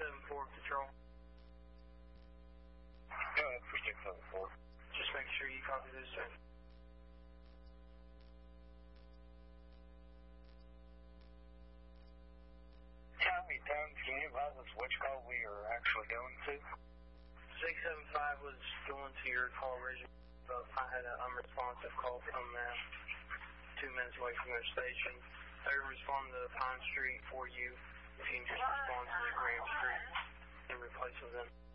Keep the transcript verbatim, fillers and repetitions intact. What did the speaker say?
seven four Patrol. Go ahead for six seven four. Just make sure you copy this, sir. Tommy, Tom, can you advise us which call we are actually going to? six seven five was going to your call region. But I had an unresponsive call from them two minutes away from their station. They respond to Pine Street for you. If you can just respond to the Graham Street in replace of them.